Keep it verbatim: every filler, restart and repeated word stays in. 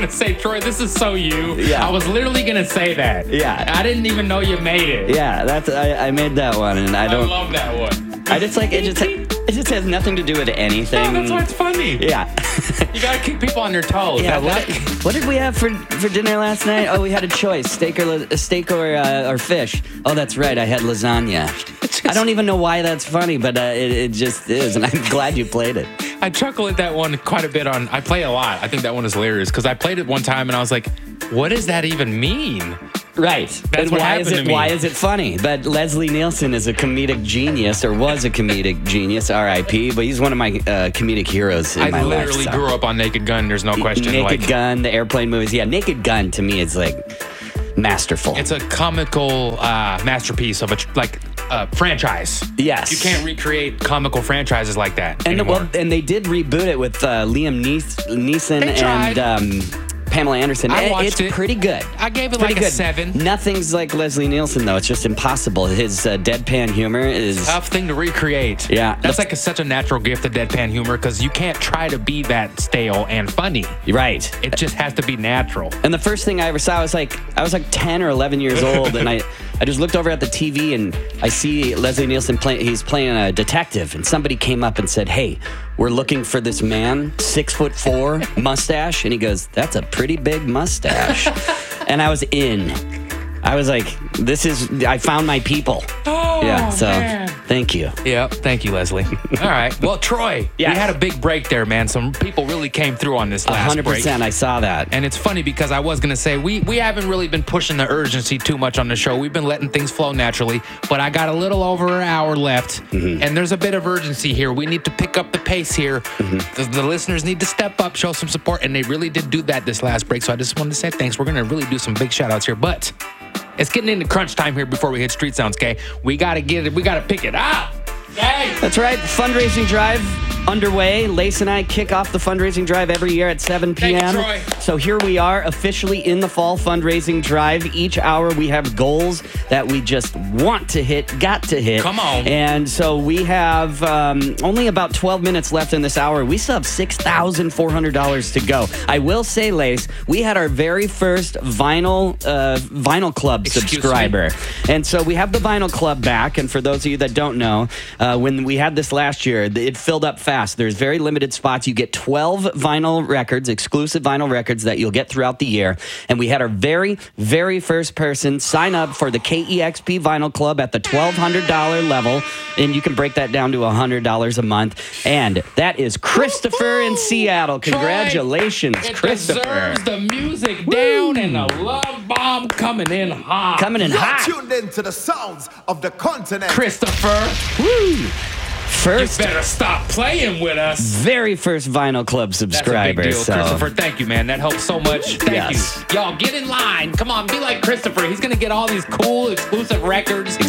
gonna say, Troy, this is so you. Yeah. I was literally gonna say that. Yeah. I didn't even know you made it. Yeah, that's I, I made that one, and I don't. I love that one. I just like it. Just it just has nothing to do with anything. No, that's why it's funny. Yeah. You gotta keep people on their toes. Yeah. That- What, that- what did we have for for dinner last night? Oh, we had a choice: steak or la- steak or uh, or fish. Oh, that's right. I had lasagna. I don't even know why that's funny, but uh, it, it just is, and I'm glad you played it. I chuckle at that one quite a bit on. I play a lot. I think that one is hilarious because I played it one time and I was like, "What does that even mean?" Right. That's and what why happened is it to me. why is it funny? But Leslie Nielsen is a comedic genius, or was a comedic genius, R I P. But he's one of my uh, comedic heroes in I my life. literally so. grew up on Naked Gun. There's no question. Naked like, Gun, the airplane movies. Yeah, Naked Gun to me is like masterful. It's a comical uh, masterpiece of a tr- like uh, franchise. Yes. You can't recreate comical franchises like that and anymore. well, and they did reboot it with uh, Liam Nees- Neeson They tried. and um, Pamela Anderson. I It- watched it's it. pretty good. I gave it Pretty like a good. seven. Nothing's like Leslie Nielsen though. It's just impossible. His uh, deadpan humor is. Tough thing to recreate. Yeah. That's like a, such a natural gift of deadpan humor because you can't try to be that stale and funny. Right. It just has to be natural. And the first thing I ever saw, I was like, I was like ten or eleven years old, and I, I just looked over at the T V and I see Leslie Nielsen playing. He's playing a detective, and somebody came up and said, "Hey, we're looking for this man, six foot four, mustache," and he goes, "That's a pretty big mustache," and I was in. I was like, "This is. I found my people." Oh, yeah. So man. thank you. Yep. Thank you, Leslie. All right. Well, Troy, Yes. we had a big break there, man. Some people really came through on this A last hundred break. percent. I saw that. And it's funny because I was going to say, we, we haven't really been pushing the urgency too much on the show. We've been letting things flow naturally, but I got a little over an hour left, Mm-hmm. and there's a bit of urgency here. We need to pick up the pace here. Mm-hmm. The, the listeners need to step up, show some support, and they really did do that this last break. So I just wanted to say thanks. We're going to really do some big shout outs here, but it's getting into crunch time here before we hit Street Sounds, okay? We got to get it. We got to pick it up. Okay? That's right. Fundraising drive underway. Lace and I kick off the fundraising drive every year at seven p.m. Thank you, Troy. So here we are officially in the fall fundraising drive. Each hour we have goals that we just want to hit, got to hit. Come on. And so we have um, only about twelve minutes left in this hour. We still have six thousand four hundred dollars to go. I will say, Lace, we had our very first vinyl uh, vinyl club Excuse subscriber. And so we have the Vinyl Club back. And for those of you that don't know, uh, when we had this last year, it filled up fast. There's very limited spots. You get twelve vinyl records, exclusive vinyl records that you'll get throughout the year. And we had our very, very first person sign up for the K E X P Vinyl Club at the twelve hundred dollars level. And you can break that down to one hundred dollars a month. And that is Christopher in Seattle. Congratulations, Troy, it Christopher. deserves the music down and the love bomb coming in hot. Coming in You're hot. tuned into the sounds of the continent. Christopher, Woo! you First, better stop playing with us. very first Vinyl Club That's a subscriber. big deal, so. Christopher. Thank you, man. That helps so much. Thank Yes. you. Y'all, get in line. Come on, be like Christopher. He's going to get all these cool, exclusive records. He's